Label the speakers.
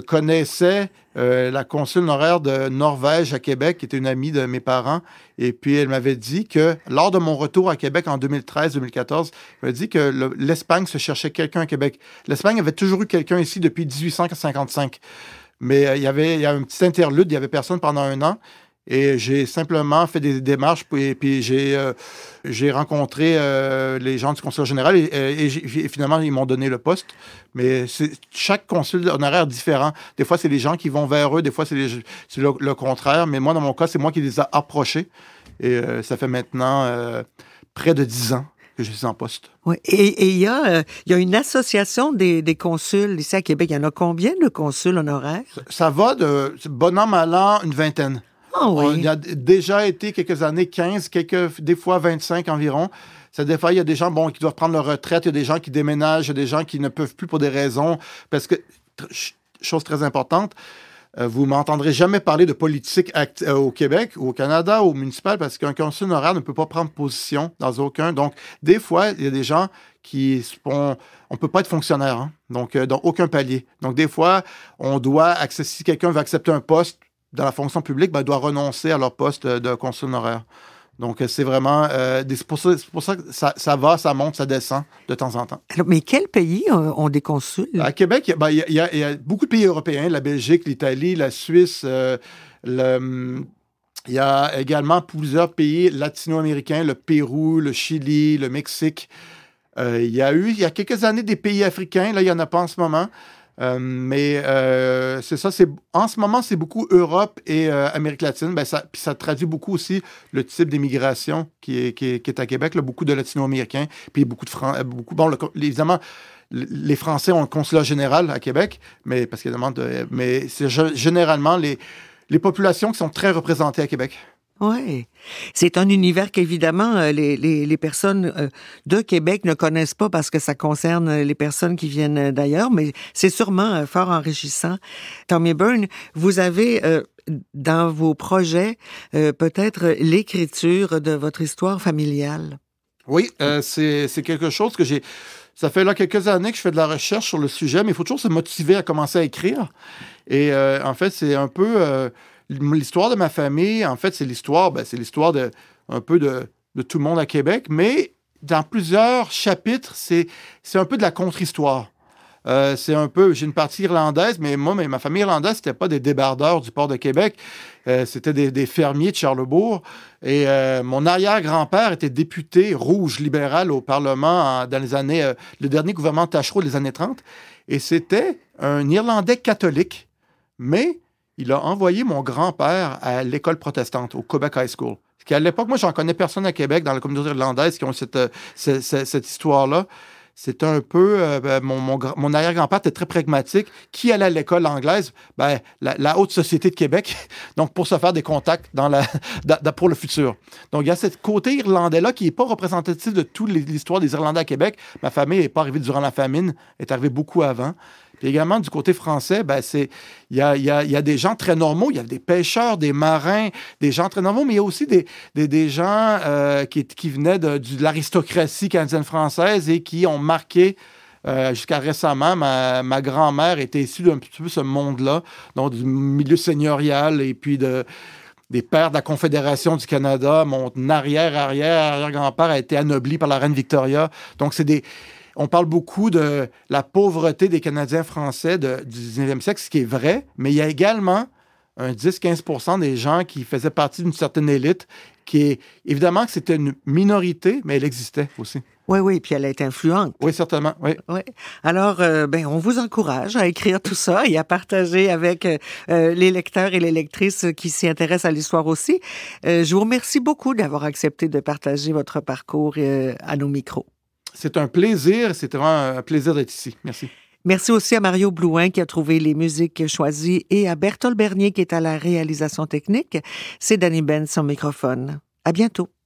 Speaker 1: connaissais la consul honoraire de Norvège à Québec, qui était une amie de mes parents. Et puis, elle m'avait dit que, lors de mon retour à Québec en 2013-2014, elle m'a dit que l'Espagne se cherchait quelqu'un à Québec. L'Espagne avait toujours eu quelqu'un ici depuis 1855. Mais il y avait un petit interlude, il n'y avait personne pendant 1 an. Et j'ai simplement fait des démarches, puis j'ai rencontré les gens du consulat général et finalement, ils m'ont donné le poste. Mais chaque consul honoraire est différent. Des fois, c'est les gens qui vont vers eux, des fois, c'est le contraire. Mais moi, dans mon cas, c'est moi qui les ai approchés. Et ça fait maintenant près de 10 ans que je suis en poste.
Speaker 2: Oui. Et il y a une association des consuls ici à Québec. Il y en a combien de consuls honoraires?
Speaker 1: Ça va de bon an, mal an, une vingtaine.
Speaker 2: Oh oui.
Speaker 1: Il y a déjà été quelques années, 15, des fois 25 environ. Des fois, il y a des gens qui doivent prendre leur retraite, il y a des gens qui déménagent, il y a des gens qui ne peuvent plus pour des raisons. Parce que, chose très importante, vous ne m'entendrez jamais parler de politique au Québec ou au Canada ou au municipal parce qu'un consul honoraire ne peut pas prendre position dans aucun. Donc, des fois, il y a des gens on ne peut pas être fonctionnaire, hein? Donc, dans aucun palier. Donc, des fois, si quelqu'un veut accepter un poste dans la fonction publique, il doit renoncer à leur poste de consul honoraire. Donc, c'est vraiment... c'est pour ça que ça va, ça monte, ça descend de temps en temps.
Speaker 2: Alors, mais quels pays ont des consuls?
Speaker 1: À Québec, il y a beaucoup de pays européens, la Belgique, l'Italie, la Suisse. Il y a également plusieurs pays latino-américains, le Pérou, le Chili, le Mexique. Il y a quelques années, des pays africains. Là, il n'y en a pas en ce moment. Mais c'est ça, en ce moment, c'est beaucoup Europe et Amérique latine. Puis ça traduit beaucoup aussi le type d'immigration qui est à Québec. Là, beaucoup de latino-américains, puis beaucoup de Français. Évidemment, les Français ont un consulat général à Québec, mais c'est généralement les populations qui sont très représentées à Québec.
Speaker 2: Oui. C'est un univers qu'évidemment, les personnes de Québec ne connaissent pas parce que ça concerne les personnes qui viennent d'ailleurs, mais c'est sûrement fort enrichissant. Tommy Byrne, vous avez dans vos projets peut-être l'écriture de votre histoire familiale.
Speaker 1: Oui, c'est quelque chose que j'ai... Ça fait là quelques années que je fais de la recherche sur le sujet, mais il faut toujours se motiver à commencer à écrire. Et en fait, c'est un peu... l'histoire de ma famille, en fait, c'est l'histoire un peu de tout le monde à Québec, mais dans plusieurs chapitres, c'est un peu de la contre-histoire. J'ai une partie irlandaise, mais ma famille irlandaise, c'était pas des débardeurs du port de Québec, c'était des fermiers de Charlesbourg. Et mon arrière-grand-père était député rouge libéral au Parlement dans les années, le dernier gouvernement Tachereau des années 30. Et c'était un Irlandais catholique, mais il a envoyé mon grand-père à l'école protestante, au Quebec High School. Parce qu'à l'époque, moi, j'en connais personne à Québec, dans la communauté irlandaise, qui ont cette histoire-là. C'est un peu... mon arrière-grand-père était très pragmatique. Qui allait à l'école anglaise? La haute société de Québec. Donc, pour se faire des contacts pour le futur. Donc, il y a ce côté irlandais-là qui n'est pas représentatif de toute l'histoire des Irlandais à Québec. Ma famille n'est pas arrivée durant la famine, est arrivée beaucoup avant. Puis également, du côté français, il y a des gens très normaux. Il y a des pêcheurs, des marins, des gens très normaux, mais il y a aussi des gens qui venaient de l'aristocratie canadienne-française et qui ont marqué, jusqu'à récemment, ma grand-mère était issue d'un petit peu ce monde-là, donc du milieu seigneurial et puis des pères de la Confédération du Canada. Mon arrière-grand-père a été anobli par la reine Victoria. Donc, on parle beaucoup de la pauvreté des Canadiens français du 19e siècle, ce qui est vrai, mais il y a également un 10-15% des gens qui faisaient partie d'une certaine élite, évidemment que c'était une minorité, mais elle existait aussi.
Speaker 2: Oui, puis elle est influente.
Speaker 1: Oui, certainement, oui.
Speaker 2: Alors, on vous encourage à écrire tout ça et à partager avec les lecteurs et les lectrices qui s'y intéressent à l'histoire aussi. Je vous remercie beaucoup d'avoir accepté de partager votre parcours à nos micros.
Speaker 1: C'est un plaisir, c'est vraiment un plaisir d'être ici. Merci.
Speaker 2: Merci aussi à Mario Blouin qui a trouvé les musiques choisies et à Berthold Bernier qui est à la réalisation technique. C'est Danny Benz son microphone. À bientôt.